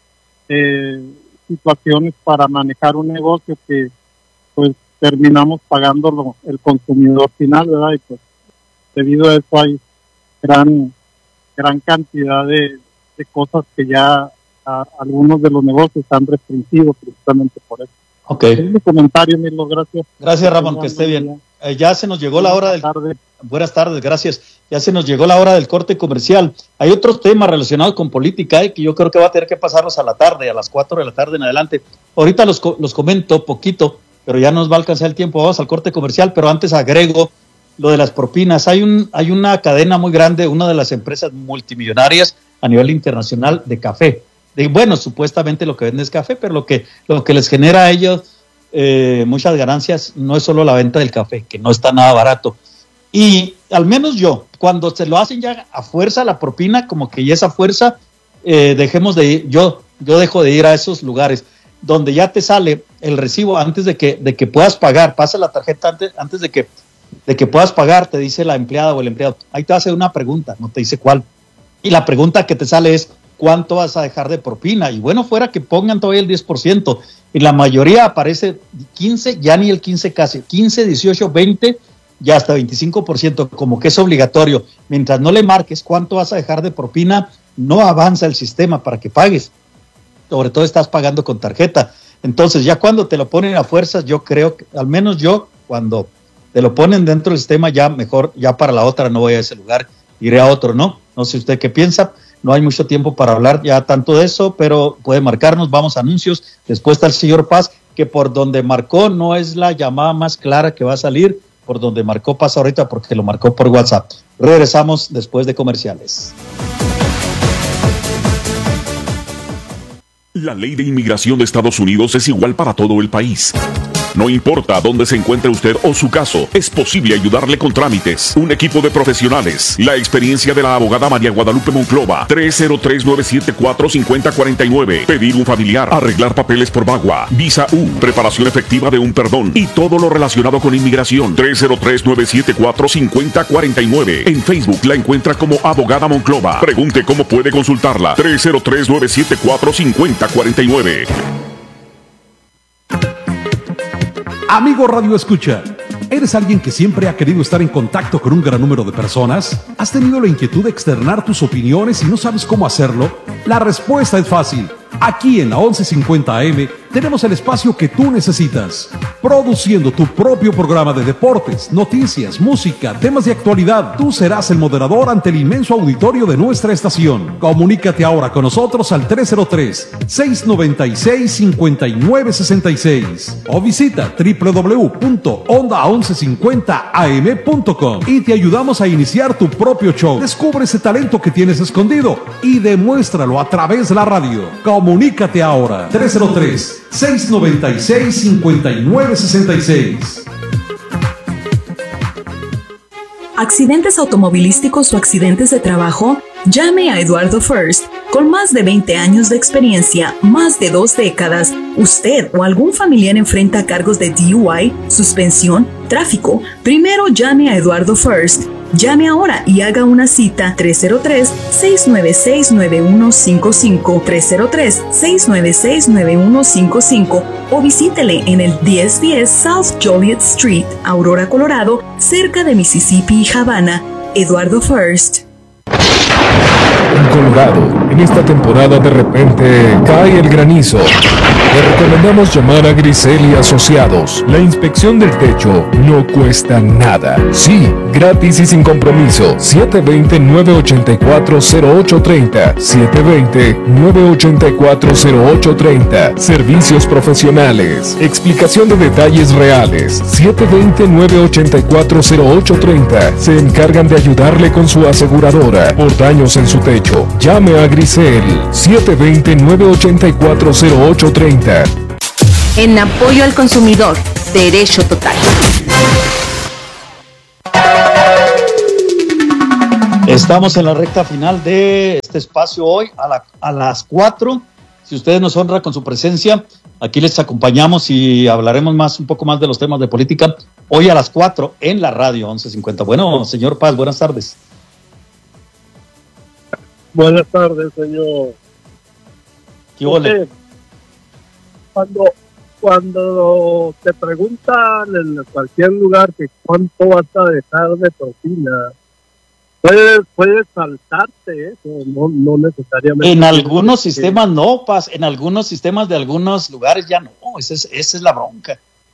eh, situaciones para manejar un negocio que pues terminamos pagándolo el consumidor final, ¿verdad? Y pues debido a eso hay gran gran cantidad de, de cosas que ya a, algunos de los negocios han restringido precisamente por eso. Ok. Es mi comentario, Milo, gracias. Gracias, Ramón, que esté bien. Eh, ya se nos llegó la hora del... Tarde. Buenas tardes, gracias. Ya se nos llegó la hora del corte comercial. Hay otros temas relacionados con política eh, que yo creo que va a tener que pasarlos a la tarde, a las cuatro de la tarde en adelante. Ahorita los, los comento poquito, pero ya nos va a alcanzar el tiempo. Vamos al corte comercial, pero antes agrego lo de las propinas. Hay un hay una cadena muy grande, una de las empresas multimillonarias a nivel internacional de café. De, bueno, supuestamente lo que venden es café, pero lo que, lo que les genera a ellos eh, muchas ganancias no es solo la venta del café, que no está nada barato. Y al menos yo, cuando se lo hacen ya a fuerza la propina, como que ya esa fuerza, eh, dejemos de ir, yo, yo dejo de ir a esos lugares donde ya te sale el recibo antes de que, de que puedas pagar, pasa la tarjeta antes, antes de que de que puedas pagar, te dice la empleada o el empleado. Ahí te va a hacer una pregunta, no te dice cuál. Y la pregunta que te sale es, ¿cuánto vas a dejar de propina? Y bueno, fuera que pongan todavía el diez por ciento. Y la mayoría aparece quince, ya ni el quince casi, quince, dieciocho, veinte, ya hasta veinticinco por ciento, como que es obligatorio. Mientras no le marques cuánto vas a dejar de propina, no avanza el sistema para que pagues. Sobre todo estás pagando con tarjeta. Entonces, ya cuando te lo ponen a fuerzas, yo creo que, al menos yo, cuando te lo ponen dentro del sistema, ya mejor, ya para la otra no voy a ese lugar, iré a otro, ¿no? No sé usted qué piensa, no hay mucho tiempo para hablar ya tanto de eso, pero puede marcarnos, vamos a anuncios, después está el señor Paz, que por donde marcó no es la llamada más clara que va a salir, por donde marcó pasa ahorita porque lo marcó por WhatsApp. Regresamos después de comerciales. La ley de inmigración de Estados Unidos es igual para todo el país. No importa dónde se encuentre usted o su caso, es posible ayudarle con trámites. Un equipo de profesionales. La experiencia de la abogada María Guadalupe Monclova. tres cero tres, nueve siete cuatro, cinco cero cuatro nueve. Pedir un familiar. Arreglar papeles por VAWA. Visa U. Preparación efectiva de un perdón. Y todo lo relacionado con inmigración. tres cero tres, nueve siete cuatro, cinco cero cuatro nueve. En Facebook la encuentra como abogada Monclova. Pregunte cómo puede consultarla. tres cero tres, nueve siete cuatro, cinco cero cuatro nueve. Amigo Radio Escucha, ¿eres alguien que siempre ha querido estar en contacto con un gran número de personas? ¿Has tenido la inquietud de externar tus opiniones y no sabes cómo hacerlo? La respuesta es fácil. Aquí en la once cincuenta A M tenemos el espacio que tú necesitas. Produciendo tu propio programa de deportes, noticias, música, temas de actualidad. Tú serás el moderador ante el inmenso auditorio de nuestra estación. Comunícate ahora con nosotros al tres cero tres, seis nueve seis, cinco nueve seis seis o visita doble u doble u doble u punto onda once cincuenta a eme punto com y te ayudamos a iniciar tu propio show. Descubre ese talento que tienes escondido y demuéstralo a través de la radio. Comunícate ahora, tres cero tres, seis nueve seis, cinco nueve seis seis. ¿Accidentes automovilísticos o accidentes de trabajo? Llame a Eduardo First. Con más de veinte años de experiencia, más de dos décadas, usted o algún familiar enfrenta cargos de D U I, suspensión, tráfico. Primero llame a Eduardo First. Llame ahora y haga una cita tres cero tres, seis nueve seis, nueve uno cinco cinco, tres cero tres, seis nueve seis, nueve uno cinco cinco o visítele en el diez diez South Joliet Street, Aurora, Colorado, cerca de Mississippi y Havana. Eduardo First. En Colorado, en esta temporada de repente cae el granizo. Le recomendamos llamar a Grisel y Asociados. La inspección del techo no cuesta nada. Sí, gratis y sin compromiso. siete dos cero, nueve ocho cuatro, cero ocho tres cero. siete dos cero, nueve ocho cuatro, cero ocho tres cero. Servicios profesionales. Explicación de detalles reales. siete dos cero, nueve ocho cuatro, cero ocho tres cero. Se encargan de ayudarle con su aseguradora por daños en su techo. Llame a Grisel. siete dos cero, nueve ocho cuatro, cero ocho tres cero. En apoyo al consumidor, derecho total. Estamos en la recta final de este espacio hoy a, la, a las cuatro. Si ustedes nos honran con su presencia, aquí les acompañamos y hablaremos más, un poco más de los temas de política hoy a las cuatro en la radio once cincuenta. Bueno, señor Paz, buenas tardes. Buenas tardes, señor. ¿Qué ole? Cuando, cuando te preguntan en cualquier lugar que cuánto vas a dejar de propina, puedes, puedes saltarte eso, no, no necesariamente. En algunos sistemas no, Paz, en algunos sistemas de algunos lugares ya no, esa es, esa es la bronca.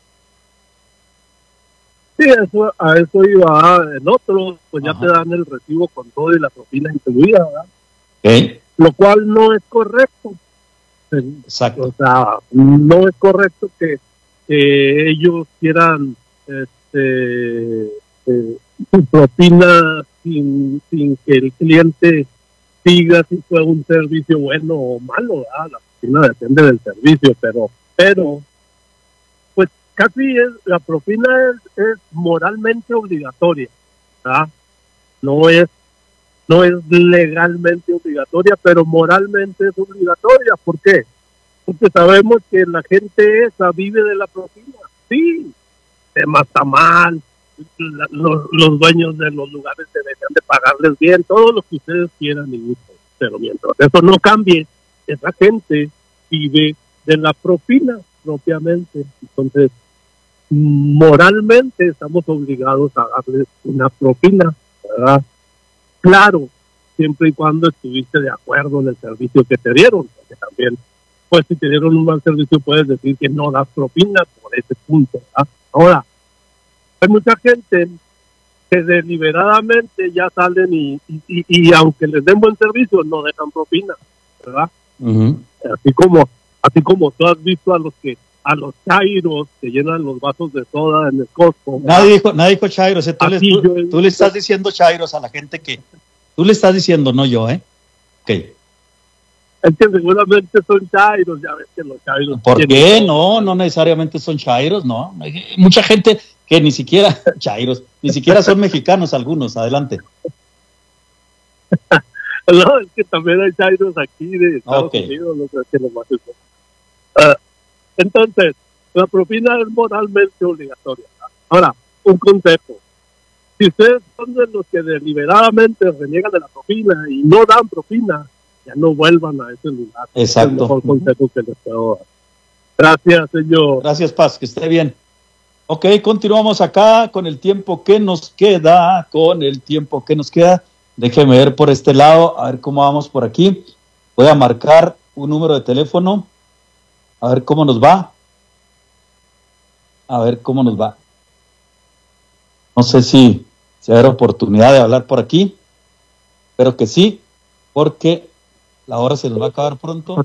Sí, eso, a eso iba. En otros, pues ya Ajá. te dan el recibo con todo y la propina incluida, ¿verdad? Okay. Lo cual no es correcto. Exacto. O sea, no es correcto que, que ellos quieran este, eh, su propina sin, sin que el cliente diga si fue un servicio bueno o malo, ¿verdad? La propina depende del servicio, pero, pero pues casi es, la propina es, es moralmente obligatoria, ¿verdad? No es No es legalmente obligatoria, pero moralmente es obligatoria. ¿Por qué? Porque sabemos que la gente esa vive de la propina. Sí, se mata mal, la, los, los dueños de los lugares deberían de pagarles bien, todo lo que ustedes quieran y gusten. Pero mientras eso no cambie, esa gente vive de la propina propiamente. Entonces, moralmente estamos obligados a darles una propina, ¿verdad? Claro, siempre y cuando estuviste de acuerdo en el servicio que te dieron, porque también, pues si te dieron un mal servicio puedes decir que no das propina por ese punto, ¿verdad? Ahora, hay mucha gente que deliberadamente ya salen y, y, y, y aunque les den buen servicio, no dejan propina, ¿verdad? Uh-huh. Así como, así como tú has visto a los que a los chairos que llenan los vasos de soda en el Costco. Nadie dijo, nadie dijo chairos, ¿eh? tú, le, tú, yo, tú le estás diciendo chairos a la gente que tú le estás diciendo, no yo, ¿eh? Ok. Es que seguramente son chairos, ya ves que los chairos. ¿Por qué? No, no necesariamente son chairos, no. Hay mucha gente que ni siquiera, chairos, ni siquiera son mexicanos algunos, adelante. No, es que también hay chairos aquí de Estados okay. Unidos, no sé qué lo más es. Uh, Entonces, la propina es moralmente obligatoria. Ahora, un consejo. Si ustedes son de los que deliberadamente reniegan de la propina y no dan propina, ya no vuelvan a ese lugar. Exacto. Es el mejor consejo que les puedo dar. Gracias, señor. Gracias, Paz, que esté bien. Ok, continuamos acá con el tiempo que nos queda, con el tiempo que nos queda. Déjeme ver por este lado, a ver cómo vamos por aquí. Voy a marcar un número de teléfono. A ver cómo nos va. A ver cómo nos va. No sé si se habrá oportunidad de hablar por aquí. Espero que sí, porque la hora se nos va a acabar pronto.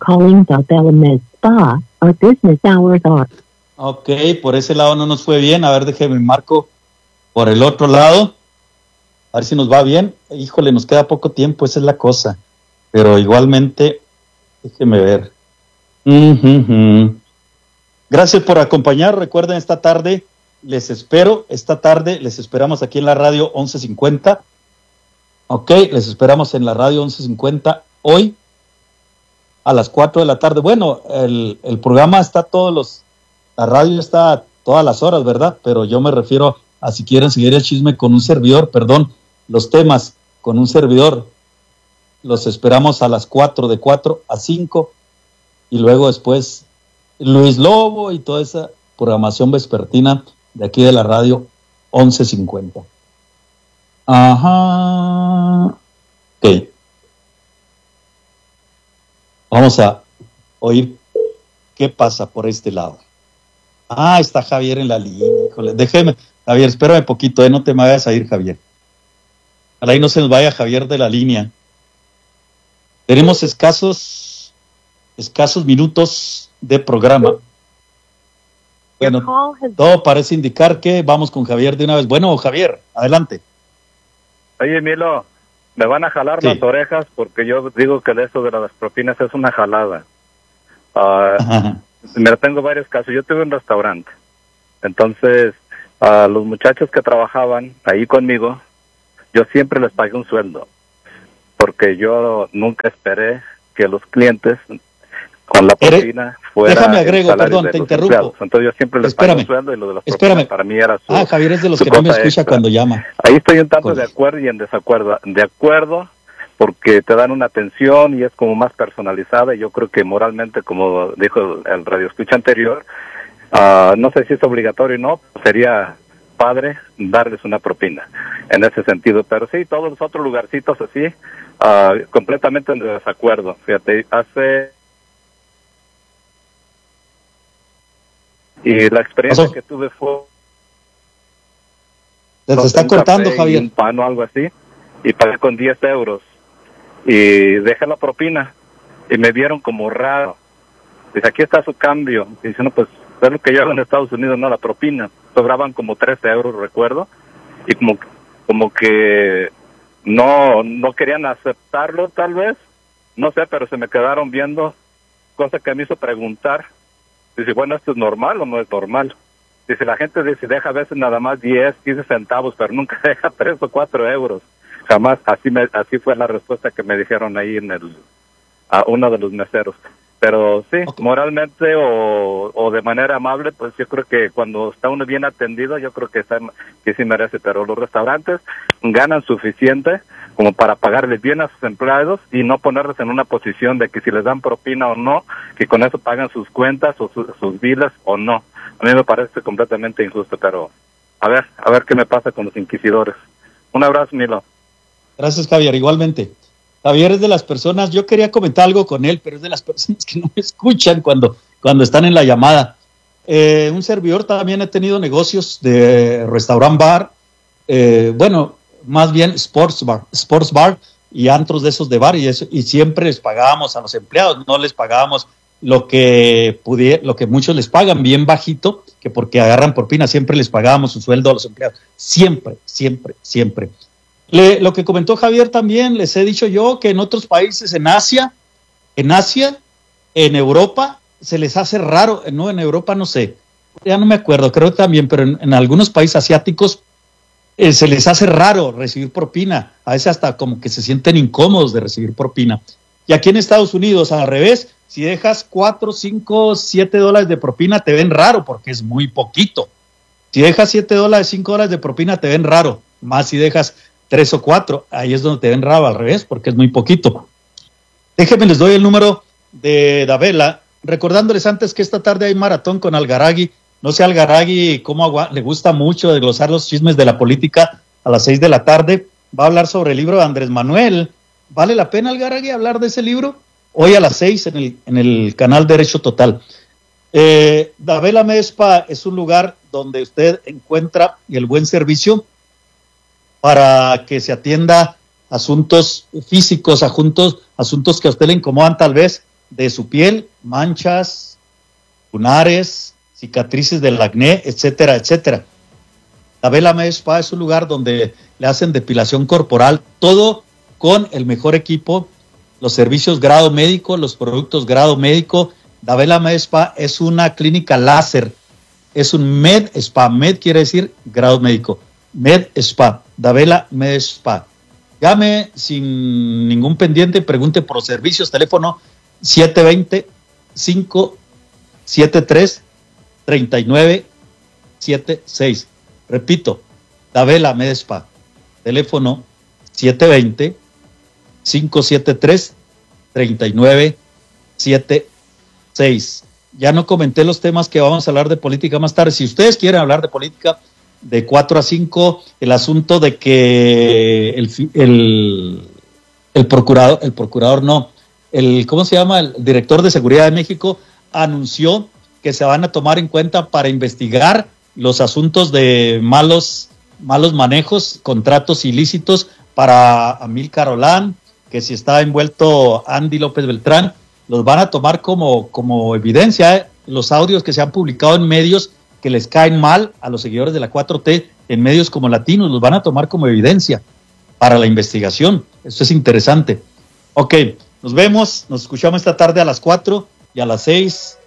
Ok, por ese lado no nos fue bien. A ver, déjeme marco por el otro lado. A ver si nos va bien. Híjole, nos queda poco tiempo, esa es la cosa. Pero igualmente, déjeme ver. Uh-huh. Gracias por acompañar. Recuerden, esta tarde les espero, esta tarde les esperamos aquí en la radio once cincuenta. Ok, les esperamos en la radio once cincuenta hoy a las cuatro de la tarde. Bueno, el, el programa está todos los, la radio está todas las horas, ¿verdad? Pero yo me refiero a si quieren seguir el chisme con un servidor, perdón, los temas con un servidor, los esperamos a las cuatro, de cuatro a cinco. Y luego después Luis Lobo y toda esa programación vespertina de aquí de la radio once cincuenta. Ajá. Ok. Vamos a oír qué pasa por este lado. Ah, está Javier en la línea. Híjole, déjeme, Javier, espérame poquito, ¿eh? No te me vayas a ir, Javier. Ojalá y no se nos vaya Javier de la línea. Tenemos escasos... escasos minutos de programa. Bueno, todo parece indicar que vamos con Javier de una vez. Bueno, Javier, adelante. Oye, Milo, me van a jalar sí. las orejas porque yo digo que de eso de las propinas es una jalada. Uh, mira, tengo varios casos. Yo tuve un restaurante. Entonces, a los muchachos que trabajaban ahí conmigo, yo siempre les pagué un sueldo, porque yo nunca esperé que los clientes con la propina fuera Déjame agrego, el salario perdón, de te los interrumpo. empleados. Entonces yo siempre les Espérame. pagué un sueldo y lo de las Espérame. propinas para mí era su Ah, Javier es de los su que no me cosa escucha extra. cuando llama. Ahí estoy un tanto de acuerdo y en desacuerdo. De acuerdo, porque te dan una atención y es como más personalizada. Y yo creo que moralmente, como dijo el, el radioescucha anterior, uh, no sé si es obligatorio o no, sería padre darles una propina en ese sentido. Pero sí, todos los otros lugarcitos así, uh, completamente en desacuerdo. Fíjate, hace... Y la experiencia ¿Pasó? que tuve fue... Se te está un cortando, café y Javier. un pan o algo así, y pagué con diez euros. Y dejé la propina, y me vieron como raro. Dice, aquí está su cambio. Y dice, no, pues, es lo que yo hago en Estados Unidos, no la propina. Sobraban como trece euros, recuerdo. Y como, como que no, no querían aceptarlo, tal vez. No sé, pero se me quedaron viendo, cosa que me hizo preguntar. Dice, bueno, ¿esto es normal o no es normal? Dice, la gente dice, deja a veces nada más diez, quince centavos, pero nunca deja tres o cuatro euros. Jamás, así me, así fue la respuesta que me dijeron ahí en el, a uno de los meseros. Pero sí, okay. moralmente o, o de manera amable, pues yo creo que cuando está uno bien atendido, yo creo que, está, que sí merece. Pero los restaurantes ganan suficiente como para pagarles bien a sus empleados y no ponerles en una posición de que si les dan propina o no, que con eso pagan sus cuentas o su, sus biles o no. A mí me parece completamente injusto, pero a ver, a ver qué me pasa con los inquisidores. Un abrazo, Milo. Gracias, Javier, igualmente. Javier es de las personas, yo quería comentar algo con él, pero es de las personas que no me escuchan cuando, cuando están en la llamada. Eh, un servidor también ha tenido negocios de restaurant bar, eh, bueno, más bien sports bar, sports bar y antros de esos de bar, y, eso, y siempre les pagábamos a los empleados, no les pagábamos lo que pudiera, lo que muchos les pagan bien bajito, que porque agarran propina, siempre les pagábamos su sueldo a los empleados, siempre, siempre, siempre. Le, lo que comentó Javier también, les he dicho yo que en otros países, en Asia, en Asia, en Europa, se les hace raro, no, en Europa no sé, ya no me acuerdo, creo que también, pero en, en algunos países asiáticos eh, se les hace raro recibir propina, a veces hasta como que se sienten incómodos de recibir propina. Y aquí en Estados Unidos, al revés, si dejas cuatro, cinco, siete dólares de propina, te ven raro porque es muy poquito. Si dejas siete dólares, cinco dólares de propina, te ven raro, más si dejas tres o cuatro, ahí es donde te ven raro, al revés, porque es muy poquito. Déjenme, les doy el número de Davela, recordándoles antes que esta tarde hay maratón con Algaragui. No sé, Algaragui, cómo le gusta mucho desglosar los chismes de la política a las seis de la tarde. Va a hablar sobre el libro de Andrés Manuel. ¿Vale la pena, Algaragui, hablar de ese libro? Hoy a las seis en el, en el canal Derecho Total. Eh, Davela Medespa es un lugar donde usted encuentra el buen servicio para que se atienda asuntos físicos, asuntos, asuntos que a usted le incomodan tal vez de su piel, manchas, lunares, cicatrices del acné, etcétera, etcétera. Davela Med Spa es un lugar donde le hacen depilación corporal, todo con el mejor equipo, los servicios grado médico, los productos grado médico. Davela Med Spa es una clínica láser, es un Med Spa, Med quiere decir grado médico, Med Spa, Davela Med Spa. Llame sin ningún pendiente, pregunte por los servicios, teléfono siete dos cero, cinco siete tres, tres nueve siete seis. Repito, Davela Med Spa, teléfono siete dos cero, cinco siete tres, tres nueve siete seis. Ya no comenté los temas que vamos a hablar de política más tarde. Si ustedes quieren hablar de política, de cuatro a cinco, el asunto de que el, el, el procurador, el procurador no, el, ¿cómo se llama? El director de Seguridad de México anunció que se van a tomar en cuenta para investigar los asuntos de malos, malos manejos, contratos ilícitos para Amílcar Olán, que si está envuelto Andy López Beltrán, los van a tomar como, como evidencia, ¿eh? Los audios que se han publicado en medios que les caen mal a los seguidores de la cuatro T, en medios como Latinos, los van a tomar como evidencia para la investigación. Eso es interesante. Ok, nos vemos, nos escuchamos esta tarde a las cuatro y a las seis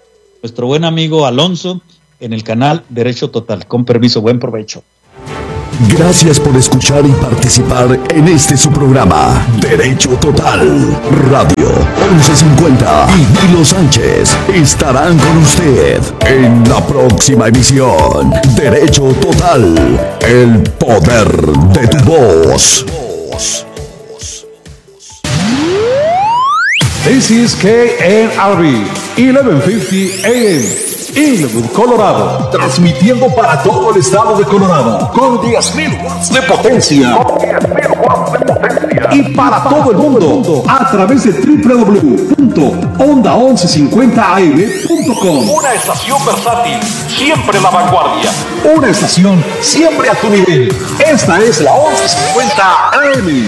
nuestro buen amigo Alonso en el canal Derecho Total. Con permiso, buen provecho. Gracias por escuchar y participar en este su programa, Derecho Total Radio once cincuenta y Nilo Sánchez estarán con usted en la próxima emisión. Derecho Total, el poder de tu voz. This is K N R B, eleven fifty A M. Inwood, Colorado, transmitiendo para todo el estado de Colorado con diez mil watts de potencia y para todo el mundo a través de doble u doble u doble u punto onda once cincuenta a eme punto com. Una estación versátil, siempre la vanguardia. Una estación siempre a tu nivel. Esta es la once cincuenta A M.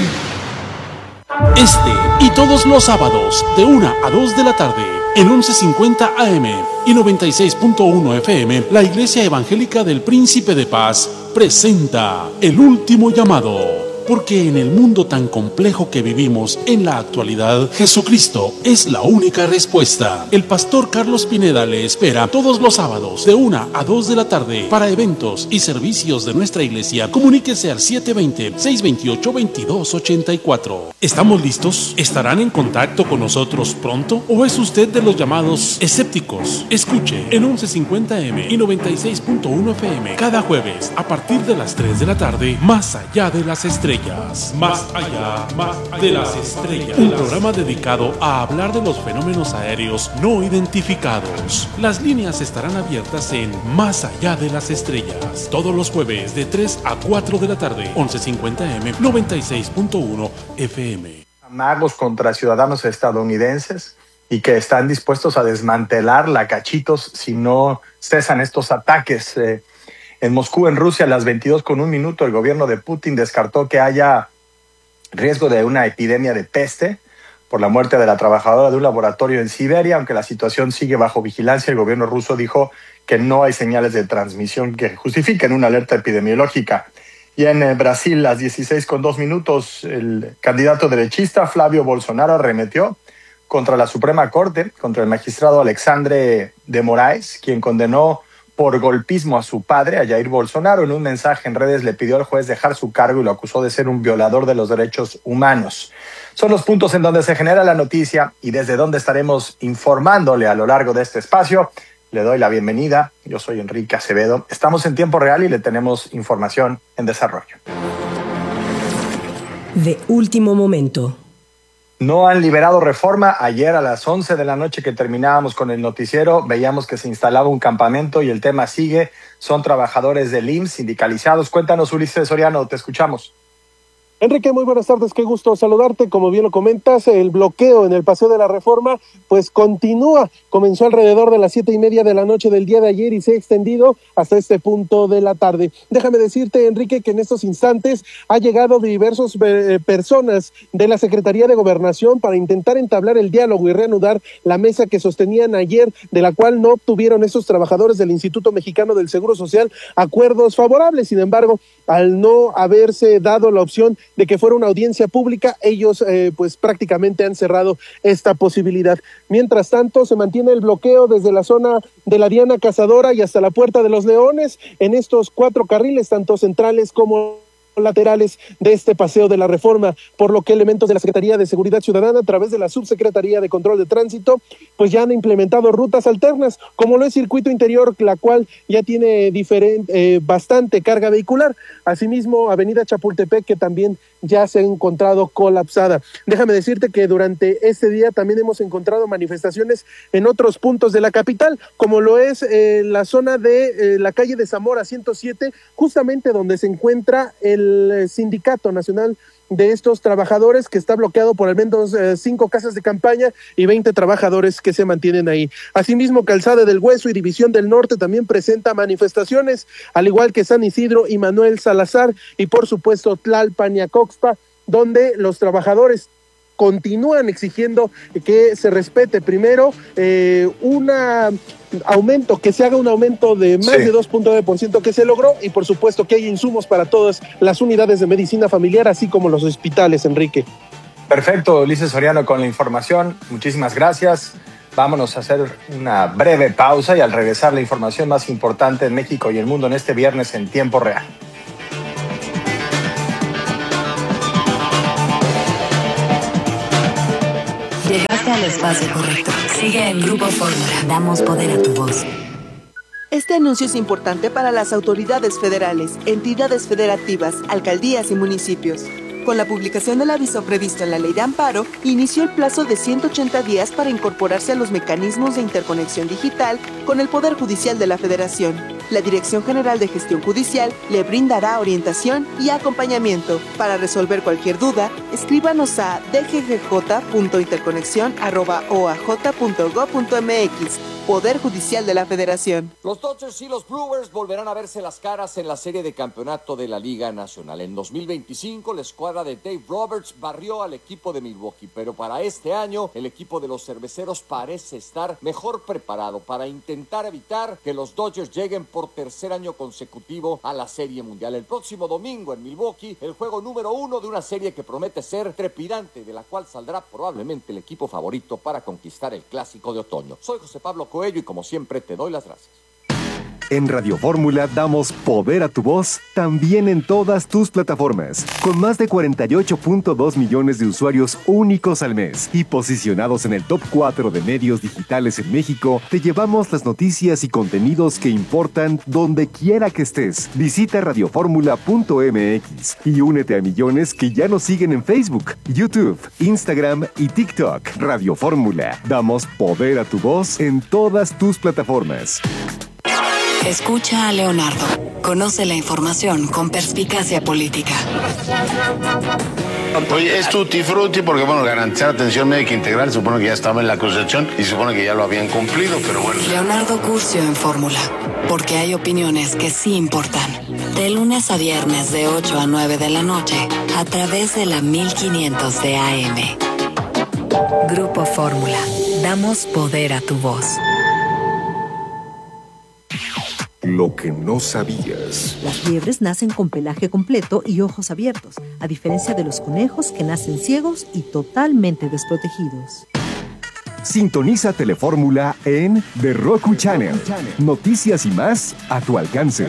Este y todos los sábados de una a dos de la tarde en once cincuenta A M y noventa y seis punto uno F M, la Iglesia Evangélica del Príncipe de Paz presenta El Último Llamado. Porque en el mundo tan complejo que vivimos en la actualidad, Jesucristo es la única respuesta. El pastor Carlos Pineda le espera todos los sábados de una a dos de la tarde para eventos y servicios de nuestra iglesia. Comuníquese al siete dos cero, seis dos ocho, dos dos ocho cuatro. ¿Estamos listos? ¿Estarán en contacto con nosotros pronto? ¿O es usted de los llamados escépticos? Escuche en once cincuenta A M y noventa y seis punto uno F M cada jueves a partir de las tres de la tarde, Más Allá de las Estrellas. Más allá, más de las estrellas. Un programa dedicado a hablar de los fenómenos aéreos no identificados. Las líneas estarán abiertas en Más Allá de las Estrellas. Todos los jueves de tres a cuatro de la tarde, once cincuenta A M, noventa y seis punto uno F M. Magos contra ciudadanos estadounidenses y que están dispuestos a desmantelar la cachitos si no cesan estos ataques. Eh, En Moscú, en Rusia, a las veintidós con un minuto, el gobierno de Putin descartó que haya riesgo de una epidemia de peste por la muerte de la trabajadora de un laboratorio en Siberia. Aunque la situación sigue bajo vigilancia, el gobierno ruso dijo que no hay señales de transmisión que justifiquen una alerta epidemiológica. Y en eh, Brasil, a las dieciséis con dos minutos, el candidato derechista Flavio Bolsonaro arremetió contra la Suprema Corte, contra el magistrado Alexandre de Moraes, quien condenó por golpismo a su padre, a Jair Bolsonaro. En un mensaje en redes le pidió al juez dejar su cargo y lo acusó de ser un violador de los derechos humanos. Son los puntos en donde se genera la noticia y desde donde estaremos informándole a lo largo de este espacio. Le doy la bienvenida. Yo soy Enrique Acevedo. Estamos en tiempo real y le tenemos información en desarrollo. De último momento. No han liberado Reforma. Ayer a las once de la noche que terminábamos con el noticiero, veíamos que se instalaba un campamento y el tema sigue. Son trabajadores del I M S S sindicalizados. Cuéntanos, Ulises Soriano, te escuchamos. Enrique, muy buenas tardes, qué gusto saludarte. Como bien lo comentas, el bloqueo en el Paseo de la Reforma pues continúa. Comenzó alrededor de las siete y media de la noche del día de ayer y se ha extendido hasta este punto de la tarde. Déjame decirte, Enrique, que en estos instantes ha llegado diversas eh, personas de la Secretaría de Gobernación para intentar entablar el diálogo y reanudar la mesa que sostenían ayer, de la cual no obtuvieron estos trabajadores del Instituto Mexicano del Seguro Social acuerdos favorables. Sin embargo, al no haberse dado la opción de que fuera una audiencia pública, ellos eh, pues prácticamente han cerrado esta posibilidad. Mientras tanto, se mantiene el bloqueo desde la zona de la Diana Cazadora y hasta la Puerta de los Leones en estos cuatro carriles, tanto centrales como laterales de este Paseo de la Reforma, por lo que elementos de la Secretaría de Seguridad Ciudadana a través de la Subsecretaría de Control de Tránsito pues ya han implementado rutas alternas, como lo es Circuito Interior, la cual ya tiene diferente, eh, bastante carga vehicular. Asimismo, Avenida Chapultepec, que también ya se ha encontrado colapsada. Déjame decirte que durante este día también hemos encontrado manifestaciones en otros puntos de la capital, como lo es eh, la zona de eh, la calle de Zamora ciento siete, justamente donde se encuentra el el Sindicato Nacional de estos trabajadores, que está bloqueado por al menos eh, cinco casas de campaña y veinte trabajadores que se mantienen ahí. Asimismo, Calzada del Hueso y División del Norte también presenta manifestaciones, al igual que San Isidro y Manuel Salazar, y por supuesto Tlalpan y Acoxpa, donde los trabajadores continúan exigiendo que se respete primero eh, un aumento, que se haga un aumento de más sí. de dos punto nueve por ciento que se logró, y por supuesto que haya insumos para todas las unidades de medicina familiar, así como los hospitales, Enrique. Perfecto, Ulises Soriano con la información, muchísimas gracias. Vámonos a hacer una breve pausa y al regresar la información más importante en México y el mundo en este viernes en tiempo real. Llegaste al espacio correcto. Sigue en Grupo Fórmula. Damos poder a tu voz. Este anuncio es importante para las autoridades federales, entidades federativas, alcaldías y municipios. Con la publicación del aviso previsto en la Ley de Amparo, inició el plazo de ciento ochenta días para incorporarse a los mecanismos de interconexión digital con el Poder Judicial de la Federación. La Dirección General de Gestión Judicial le brindará orientación y acompañamiento. Para resolver cualquier duda, escríbanos a d g g j punto interconexión arroba o a j punto gob punto m x. Poder Judicial de la Federación. Los Dodgers y los Brewers volverán a verse las caras en la serie de campeonato de la Liga Nacional. En dos mil veinticinco, la escuadra de Dave Roberts barrió al equipo de Milwaukee, pero para este año, el equipo de los cerveceros parece estar mejor preparado para intentar evitar que los Dodgers lleguen por tercer año consecutivo a la Serie Mundial. El próximo domingo en Milwaukee, el juego número uno de una serie que promete ser trepidante, de la cual saldrá probablemente el equipo favorito para conquistar el Clásico de Otoño. Soy José Pablo Coello y como siempre te doy las gracias. En Radio Fórmula damos poder a tu voz también en todas tus plataformas. Con más de cuarenta y ocho punto dos millones de usuarios únicos al mes y posicionados en el top cuatro de medios digitales en México, te llevamos las noticias y contenidos que importan donde quiera que estés. Visita radio fórmula punto m x y únete a millones que ya nos siguen en Facebook, YouTube, Instagram y TikTok. Radio Fórmula. Damos poder a tu voz en todas tus plataformas. Escucha a Leonardo. Conoce la información con perspicacia política. Oye, es tutti frutti porque, bueno, garantizar atención médica integral supone que ya estaba en la Constitución y supone que ya lo habían cumplido, pero bueno. Leonardo Curcio en Fórmula, porque hay opiniones que sí importan. De lunes a viernes de ocho a nueve de la noche, a través de la mil quinientos de A M. Grupo Fórmula. Damos poder a tu voz. Lo que no sabías. Las liebres nacen con pelaje completo y ojos abiertos, a diferencia de los conejos que nacen ciegos y totalmente desprotegidos. Sintoniza Telefórmula en The Roku Channel. Noticias y más a tu alcance.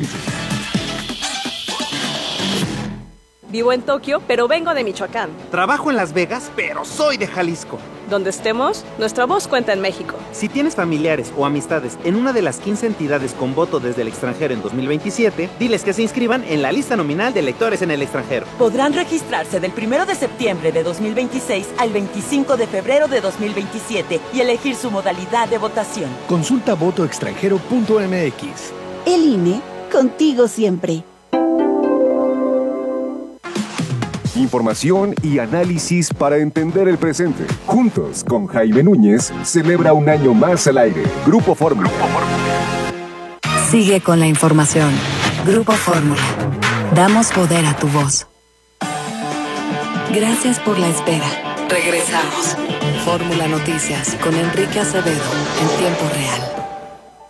Vivo en Tokio, pero vengo de Michoacán. Trabajo en Las Vegas, pero soy de Jalisco. Donde estemos, nuestra voz cuenta en México. Si tienes familiares o amistades en una de las quince entidades con voto desde el extranjero en dos mil veintisiete, diles que se inscriban en la lista nominal de electores en el extranjero. Podrán registrarse del primero de septiembre de dos mil veintiséis al veinticinco de febrero de dos mil veintisiete y elegir su modalidad de votación. Consulta voto extranjero punto m x. El I N E, contigo siempre. Información y análisis para entender el presente. Juntos con Jaime Núñez, celebra un año más al aire. Grupo Fórmula. Sigue con la información. Grupo Fórmula. Damos poder a tu voz. Gracias por la espera. Regresamos. Fórmula Noticias con Enrique Acevedo en tiempo real.